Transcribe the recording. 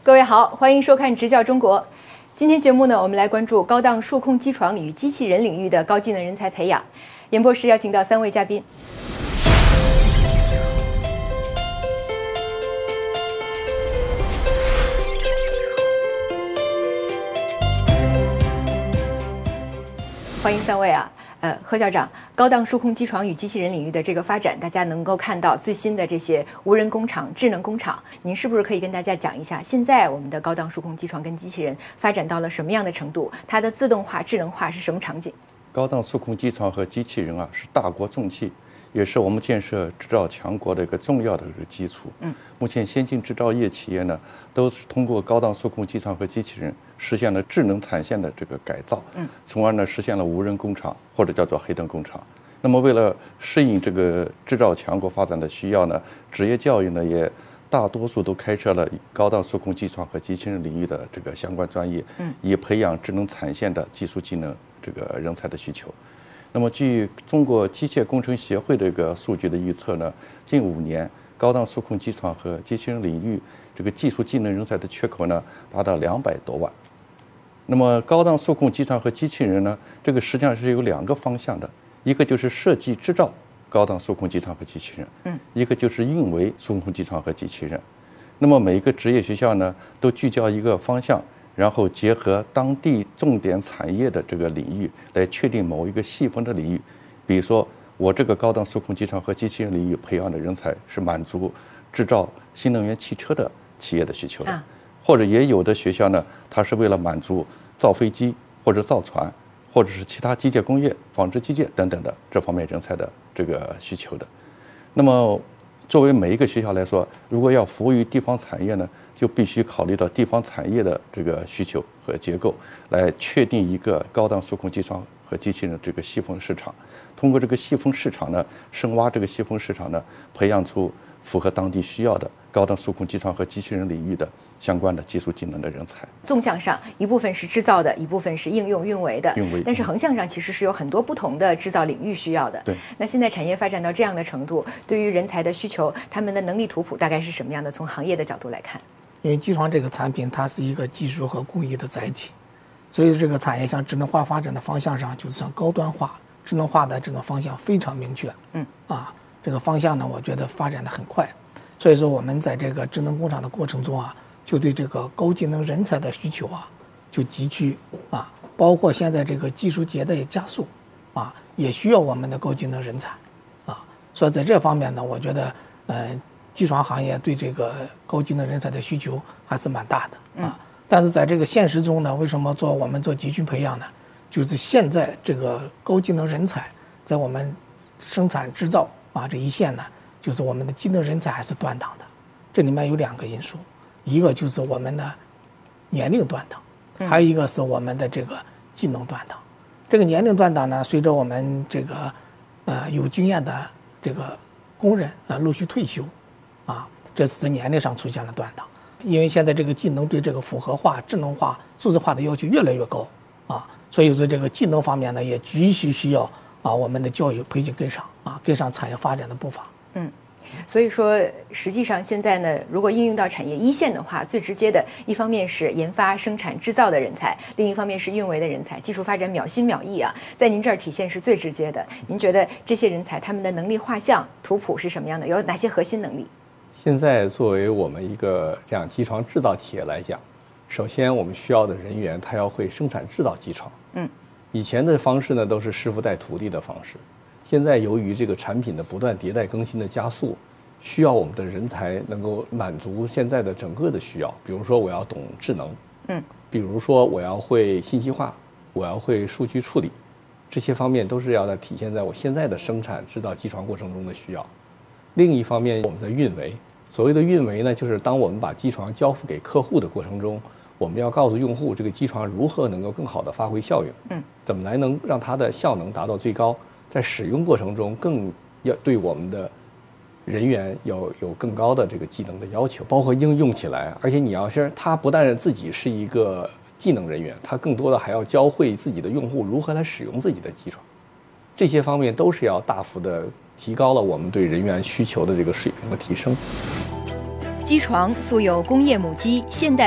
各位好，欢迎收看《直教中国》。今天节目呢，我们来关注高档数控机床与机器人领域的高技能人才培养。演播室邀请到3位嘉宾。欢迎3位啊。何校长，高档数控机床与机器人领域的这个发展，大家能够看到最新的这些无人工厂、智能工厂，您是不是可以跟大家讲一下，现在我们的高档数控机床跟机器人发展到了什么样的程度？它的自动化、智能化是什么场景？ 高档数控机床和机器人啊，是大国重器，也是我们建设制造强国的一个重要的基础。目前先进制造业企业呢，都是通过高档数控机床和机器人实现了智能产线的这个改造，从而呢实现了无人工厂或者叫做黑灯工厂。那么为了适应这个制造强国发展的需要呢，职业教育呢也大多数都开设了高档数控机床和机器人领域的这个相关专业，以培养智能产线的技术技能这个人才的需求。那么据中国机械工程协会这个数据的预测呢，近5年高档数控机床和机器人领域这个技术技能人才的缺口呢达到200多万。那么高档数控机床和机器人呢，这个实际上是有2个方向的，一个就是设计制造高档数控机床和机器人，一个就是运维数控机床和机器人。那么每一个职业学校呢，都聚焦一个方向，然后结合当地重点产业的这个领域，来确定某一个细分的领域。比如说，我这个高档数控机床和机器人领域培养的人才是满足制造新能源汽车的企业的需求的，或者也有的学校呢，它是为了满足造飞机或者造船，或者是其他机械工业、纺织机械等等的这方面人才的这个需求的。那么作为每一个学校来说，如果要服务于地方产业呢，就必须考虑到地方产业的这个需求和结构，来确定一个高档数控机床和机器人的这个细分市场。通过这个细分市场呢，深挖这个细分市场呢，培养出符合当地需要的高档数控机床和机器人领域的相关的技术技能的人才。 纵向上，一部分是制造的，一部分是应用运维的。但是横向上其实是有很多不同的制造领域需要的。 对。 那现在产业发展到这样的程度，对于人才的需求，他们的能力图谱大概是什么样的？从行业的角度来看， 因为机床这个产品它是一个技术和工艺的载体，所以这个产业向智能化发展的方向上，就是向高端化、智能化的这种方向非常明确。这个方向呢，我觉得发展的很快。所以说我们在这个智能工厂的过程中啊，就对这个高技能人才的需求啊，就急剧包括现在这个技术迭代加速也需要我们的高技能人才所以在这方面呢，我觉得机床行业对这个高技能人才的需求还是蛮大的但是在这个现实中呢，为什么我们做集群培养呢？就是现在这个高技能人才在我们生产制造这一线呢，就是我们的技能人才还是断档的。这里面有2个因素，一个就是我们的年龄断档，还有一个是我们的这个技能断档。这个年龄断档呢，随着我们这个有经验的这个工人陆续退休这是年龄上出现了断档。因为现在这个技能对这个复合化、智能化、数字化的要求越来越高所以说这个技能方面呢，也急需要我们的教育培训跟上产业发展的步伐。 所以说实际上现在呢，如果应用到产业一线的话，最直接的一方面是研发、生产、制造的人才，另一方面是运维的人才，技术发展秒新秒异在您这儿体现是最直接的。您觉得这些人才他们的能力画像图谱是什么样的？有哪些核心能力？ 现在作为我们一个这样机床制造企业来讲，首先我们需要的人员他要会生产制造机床。以前的方式呢都是师傅带徒弟的方式，现在由于这个产品的不断迭代更新的加速，需要我们的人才能够满足现在的整个的需要。比如说我要懂智能，比如说我要会信息化，我要会数据处理，这些方面都是要体现在我现在的生产制造机床过程中的需要。另一方面，我们的运维，所谓的运维呢，就是当我们把机床交付给客户的过程中，我们要告诉用户这个机床如何能够更好的发挥效用，怎么来能让它的效能达到最高，在使用过程中更要对我们的人员有更高的这个技能的要求，包括应用起来。而且你要是他不但自己是一个技能人员，他更多的还要教会自己的用户如何来使用自己的机床，这些方面都是要大幅的提高了我们对人员需求的这个水平的提升。 机床素有工业母机、现代